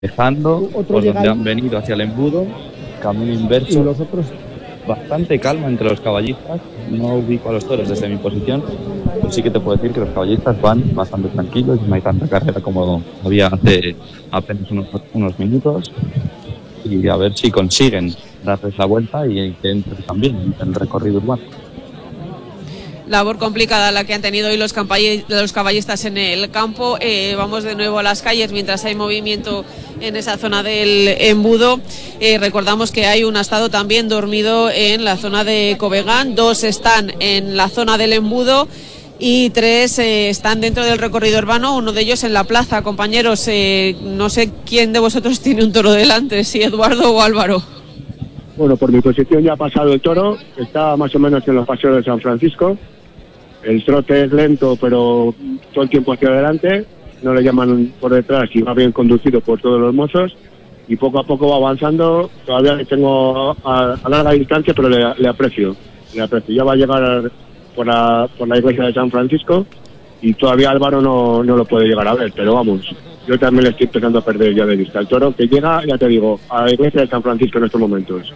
dejando por donde han venido hacia el embudo, camino inverso. Y los otros, bastante calma entre los caballistas. No ubico a los toros desde mi posición, pero sí que te puedo decir que los caballistas van bastante tranquilos y no hay tanta carrera como había hace apenas unos minutos. Y a ver si consiguen darles la vuelta y que entren también en el recorrido urbano. Labor complicada la que han tenido hoy los caballistas en el campo. Vamos de nuevo a las calles mientras hay movimiento en esa zona del embudo. Recordamos que hay un astado también dormido en la zona de Covegán, 2 están en la zona del embudo y 3 están dentro del recorrido urbano, uno de ellos en la plaza. Compañeros, no sé quién de vosotros tiene un toro delante, si Eduardo o Álvaro. Bueno, por mi posición ya ha pasado el toro, está más o menos en los paseos de San Francisco. El trote es lento, pero todo el tiempo hacia adelante, no le llaman por detrás y va bien conducido por todos los mozos y poco a poco va avanzando. Todavía le tengo a larga distancia, pero le aprecio. Ya va a llegar por la iglesia de San Francisco y todavía Álvaro no lo puede llegar a ver, pero vamos, yo también le estoy empezando a perder ya de vista. El toro que llega, ya te digo, a la iglesia de San Francisco en estos momentos.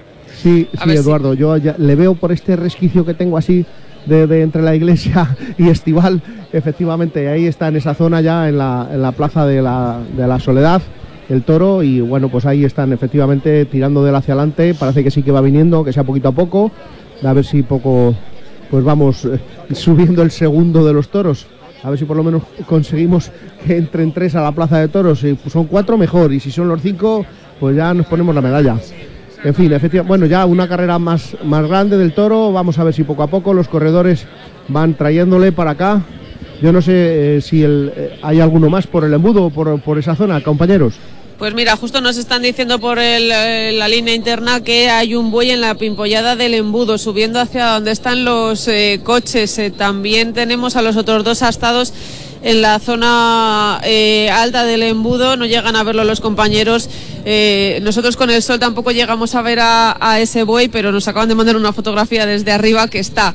Sí, Eduardo, yo ya le veo por este resquicio que tengo así de entre la iglesia y Estival. Efectivamente, ahí está en esa zona ya en la plaza de la Soledad el toro y bueno, pues ahí están efectivamente tirando de él hacia adelante. Parece que sí que va viniendo, que sea poquito a poco, a ver si poco pues vamos subiendo el segundo de los toros, a ver si por lo menos conseguimos que entren 3 a la plaza de toros. Si son 4 mejor y si son los 5 pues ya nos ponemos la medalla. En fin, efectivamente, bueno, ya una carrera más grande del toro. Vamos a ver si poco a poco los corredores van trayéndole para acá. Yo no sé si hay alguno más por el embudo o por esa zona, compañeros. Pues mira, justo nos están diciendo por la línea interna que hay un buey en la pimpollada del embudo, subiendo hacia donde están los coches. También tenemos a los otros 2 astados en la zona alta del embudo, no llegan a verlo los compañeros. Nosotros con el sol tampoco llegamos a ver a ese buey, pero nos acaban de mandar una fotografía desde arriba que está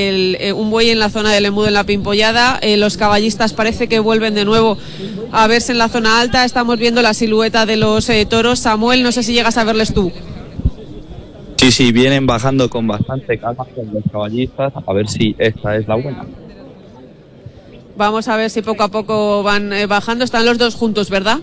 un buey en la zona del embudo en la pimpollada. Los caballistas parece que vuelven de nuevo a verse en la zona alta. Estamos viendo la silueta de los toros. Samuel, no sé si llegas a verles tú. Sí, vienen bajando con bastante calma con los caballistas, a ver si esta es la buena. Vamos a ver si poco a poco van bajando. Están los 2 juntos, ¿verdad?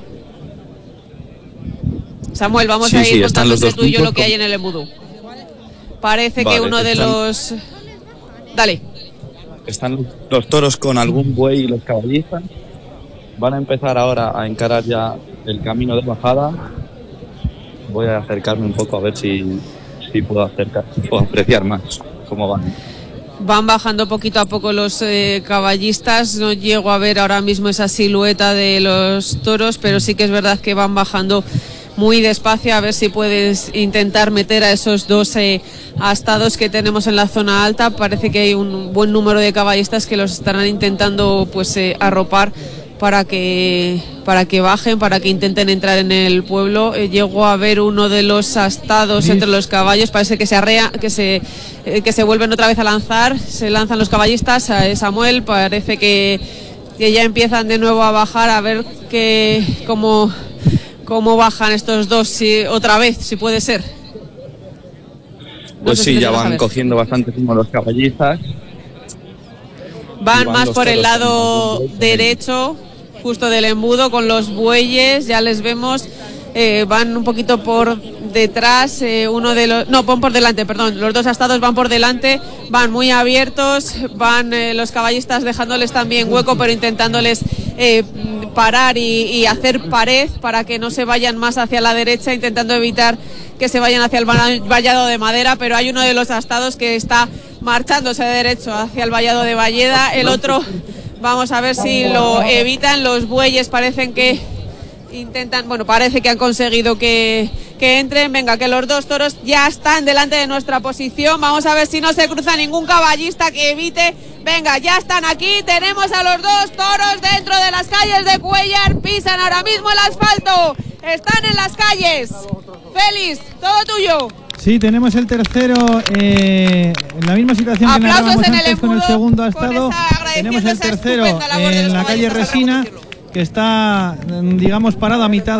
Samuel, vamos a ir contándote tú y yo lo que hay en el embudo. Parece que uno de los... Dale. Están los toros con algún buey y los caballistas. Van a empezar ahora a encarar ya el camino de bajada. Voy a acercarme un poco a ver si puedo apreciar más cómo van. Van bajando poquito a poco los caballistas. No llego a ver ahora mismo esa silueta de los toros, pero sí que es verdad que van bajando muy despacio, a ver si puedes intentar meter a esos 2 astados que tenemos en la zona alta. Parece que hay un buen número de caballistas que los estarán intentando pues arropar para que bajen, para que intenten entrar en el pueblo. Llego a ver uno de los astados entre los caballos, parece que se arrea, que se vuelven otra vez a lanzar, se lanzan los caballistas. Samuel, parece que ya empiezan de nuevo a bajar, a ver cómo bajan estos 2 otra vez, si puede ser. Pues sí, ya van cogiendo bastante como los caballistas. Van más por el lado derecho, justo del embudo, con los bueyes, ya les vemos. Van un poquito por detrás, van por delante, perdón, los 2 astados van por delante, van muy abiertos, van los caballistas dejándoles también hueco, pero intentándoles parar y hacer pared para que no se vayan más hacia la derecha, intentando evitar que se vayan hacia el vallado de Madera, pero hay uno de los astados que está marchándose de derecho hacia el vallado de Valleda, el otro vamos a ver si lo evitan. Los bueyes parecen que intentan, parece que han conseguido que entren. Venga, que los 2 toros ya están delante de nuestra posición. Vamos a ver si no se cruza ningún caballista que evite. Venga, ya están aquí. Tenemos a los 2 toros dentro de las calles de Cuéllar. Pisan ahora mismo el asfalto. Están en las calles. Félix, todo tuyo. Sí, tenemos el tercero en la misma situación que narrábamos antes con el segundo astado. Tenemos el tercero en la calle Resina. que está, digamos, parado a mitad